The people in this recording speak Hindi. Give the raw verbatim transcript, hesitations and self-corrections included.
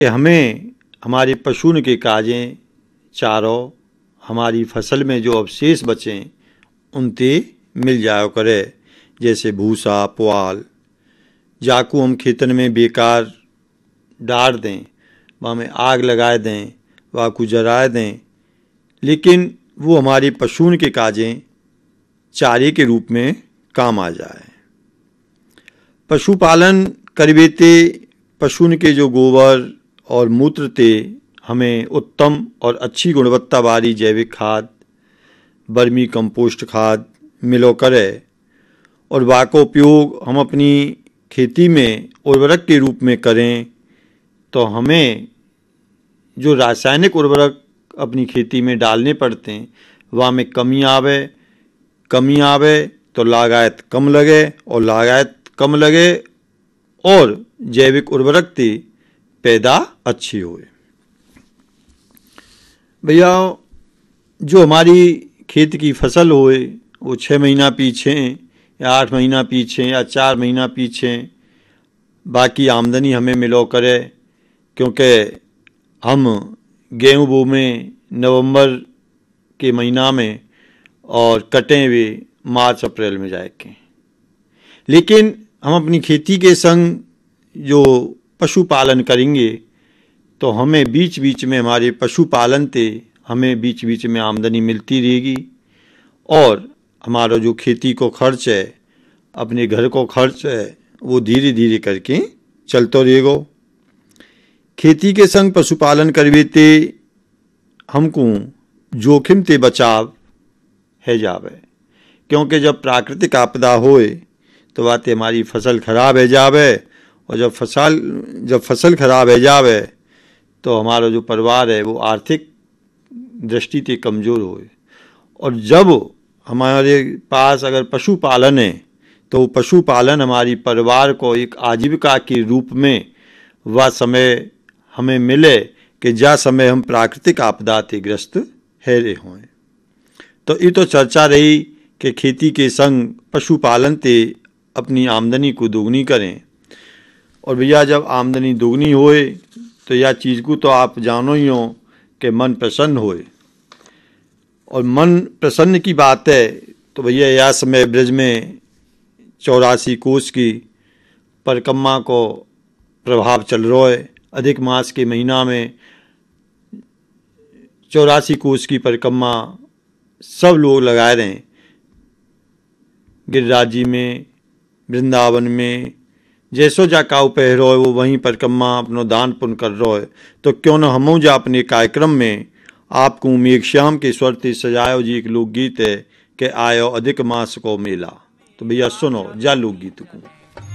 कि हमें हमारे पशुओं के काजें चारों हमारी फसल में जो अवशेष बचें उनते मिल जाया करे, जैसे भूसा पुआल जाकू हम खेतन में बेकार डाल दें, वहाँ में आग लगाए दें, वहाँ को जराए दें, लेकिन वो हमारे पशुओं के काजें चारे के रूप में काम आ जाए। पशुपालन करवेते पशुओं के जो गोबर और मूत्र थे हमें उत्तम और अच्छी गुणवत्ता वाली जैविक खाद, बर्मी कंपोस्ट खाद मिलो करे और वा का उपयोग हम अपनी खेती में उर्वरक के रूप में करें तो हमें जो रासायनिक उर्वरक अपनी खेती में डालने पड़ते हैं वहाँ में कमी आवे कमी आवे तो लागत कम लगे और लागत कम लगे और जैविक उर्वरक की पैदा अच्छी होए। भैया जो हमारी खेत की फसल होए वो छः महीना पीछे या आठ महीना पीछे या चार महीना पीछे बाकी आमदनी हमें मिलो करे, क्योंकि हम गेहूँ बो में नवंबर के महीना में और कटें वे मार्च अप्रैल में जाके। लेकिन हम अपनी खेती के संग जो पशुपालन करेंगे तो हमें बीच बीच में हमारे पशुपालन से हमें बीच बीच में आमदनी मिलती रहेगी और हमारा जो खेती को खर्च है, अपने घर को खर्च है, वो धीरे धीरे करके चलते रहेगा। खेती के संग पशुपालन करवेते हमको जोखिम ते बचाव है जावे, क्योंकि जब प्राकृतिक आपदा होए तो बातें हमारी फसल खराब है जावे और जब फसल जब फसल खराब है जावे तो हमारा जो परिवार है वो आर्थिक दृष्टि से कमज़ोर होए। और जब हमारे पास अगर पशुपालन है तो वो पशुपालन हमारी परिवार को एक आजीविका के रूप में वह समय हमें मिले कि जा समय हम प्राकृतिक आपदा से ग्रस्त है रहे हों। तो ये तो चर्चा रही कि खेती के संग पशुपालन से अपनी आमदनी को दोगुनी करें। और भैया जब आमदनी दोगुनी होए तो यह चीज़ को तो आप जानो ही हो कि मन प्रसन्न होए। और मन प्रसन्न की बात है तो भैया यह समय ब्रज में चौरासी कोस की परिक्रमा को प्रभाव चल रहा है। अधिक मास के महीना में चौरासी कोस की परिक्रमा सब लोग लगाए रहे हैं। गिरिराज जी में, वृंदावन में जैसो जा काऊ पह रहो है वो वहीं परिक्रमा अपनो दान पुण्य कर रहा है। तो क्यों न हमो जा अपने कार्यक्रम में आपको मेघश्याम के स्वर से सजायो जी एक लोकगीत है कि आयो अधिक मास को मेला। तो भैया सुनो जा लोकगीत को।